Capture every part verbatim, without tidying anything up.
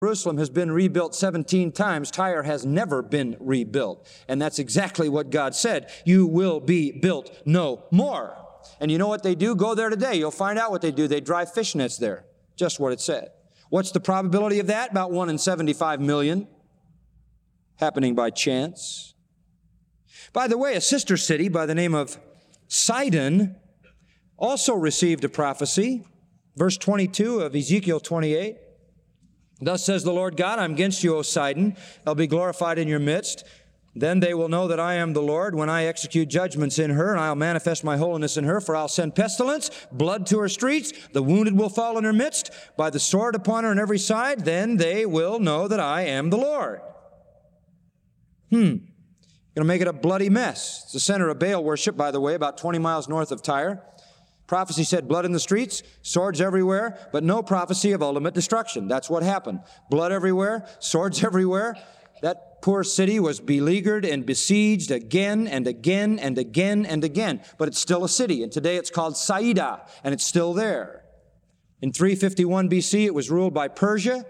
Jerusalem has been rebuilt seventeen times. Tyre has never been rebuilt. And that's exactly what God said. You will be built no more. And you know what they do? Go there today. You'll find out what they do. They drive fishnets there. Just what it said. What's the probability of that? About one in seventy-five million. Happening by chance. By the way, a sister city by the name of Sidon also received a prophecy. Verse twenty-two of Ezekiel twenty-eight. Thus says the Lord God, I'm against you, O Sidon. I'll be glorified in your midst. Then they will know that I am the Lord when I execute judgments in her, and I'll manifest my holiness in her, for I'll send pestilence, blood to her streets, the wounded will fall in her midst, by the sword upon her on every side. Then they will know that I am the Lord. Hmm. Going to make it a bloody mess. It's the center of Baal worship, by the way, about twenty miles north of Tyre. Prophecy said blood in the streets, swords everywhere, but no prophecy of ultimate destruction. That's what happened. Blood everywhere, swords everywhere. That poor city was beleaguered and besieged again and again and again and again. But it's still a city, and today it's called Saida, and it's still there. In three fifty-one B C, it was ruled by Persia.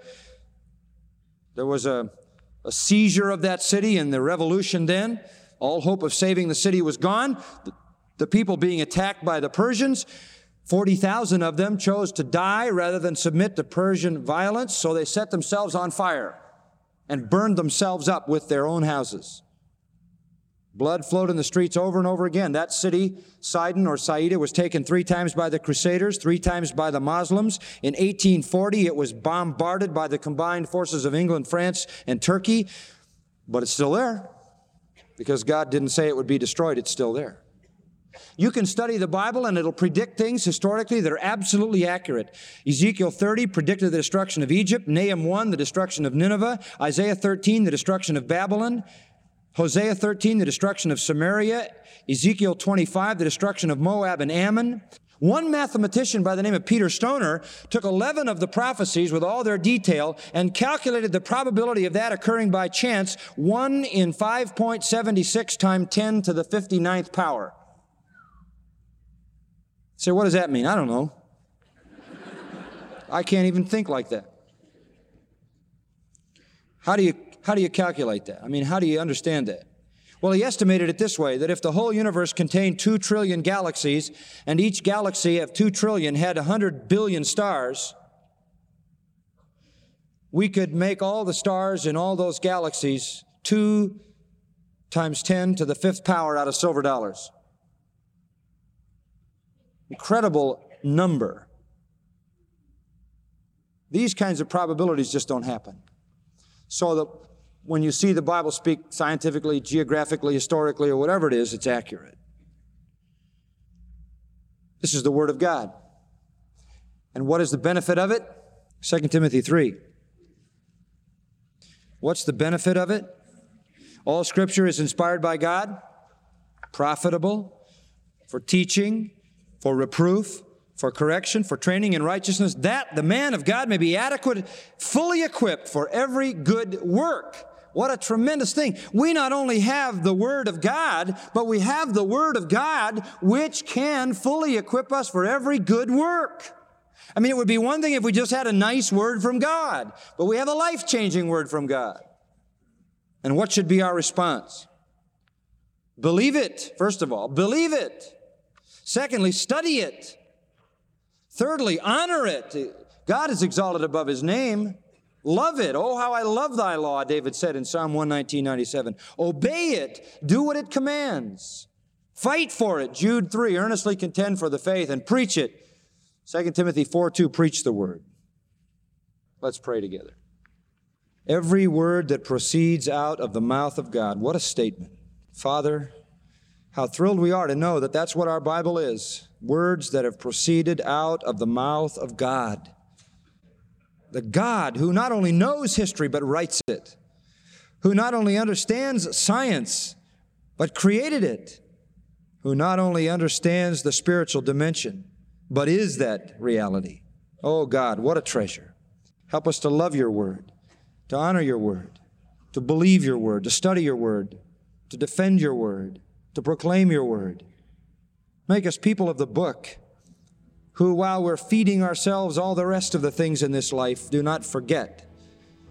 There was a, a seizure of that city in the revolution then. All hope of saving the city was gone. The, The people being attacked by the Persians, forty thousand of them chose to die rather than submit to Persian violence, so they set themselves on fire and burned themselves up with their own houses. Blood flowed in the streets over and over again. That city, Sidon or Saida, was taken three times by the Crusaders, three times by the Muslims. In eighteen forty, it was bombarded by the combined forces of England, France, and Turkey, but it's still there because God didn't say it would be destroyed. It's still there. You can study the Bible and it'll predict things historically that are absolutely accurate. Ezekiel thirty predicted the destruction of Egypt. Nahum one, the destruction of Nineveh. Isaiah thirteen, the destruction of Babylon. Hosea thirteen, the destruction of Samaria. Ezekiel twenty-five, the destruction of Moab and Ammon. One mathematician by the name of Peter Stoner took eleven of the prophecies with all their detail and calculated the probability of that occurring by chance, one in five point seven six times ten to the fifty-ninth power. So what does that mean? I don't know. I can't even think like that. How do you, how do you calculate that? I mean, how do you understand that? Well, he estimated it this way, that if the whole universe contained two trillion galaxies, and each galaxy of two trillion had one hundred billion stars, we could make all the stars in all those galaxies two times ten to the fifth power out of silver dollars. Incredible number. These kinds of probabilities just don't happen. So that when you see the Bible speak scientifically, geographically, historically, or whatever it is, it's accurate. This is the Word of God. And what is the benefit of it? Second Timothy three. What's the benefit of it? All Scripture is inspired by God, profitable for teaching, for reproof, for correction, for training in righteousness, that the man of God may be adequate, fully equipped for every good work. What a tremendous thing. We not only have the Word of God, but we have the Word of God which can fully equip us for every good work. I mean, it would be one thing if we just had a nice word from God, but we have a life-changing word from God. And what should be our response? Believe it, first of all. Believe it. Secondly, study it. Thirdly, honor it. God is exalted above His name. Love it. Oh, how I love thy law, David said in Psalm one nineteen, ninety-seven. Obey it. Do what it commands. Fight for it. Jude three, earnestly contend for the faith and preach it. Second Timothy four two, preach the word. Let's pray together. Every word that proceeds out of the mouth of God. What a statement. Father, how thrilled we are to know that that's what our Bible is. Words that have proceeded out of the mouth of God. The God who not only knows history but writes it. Who not only understands science but created it. Who not only understands the spiritual dimension but is that reality. Oh God, what a treasure. Help us to love your word, to honor your word, to believe your word, to study your word, to defend your word, to proclaim your word. Make us people of the book who, while we're feeding ourselves all the rest of the things in this life, do not forget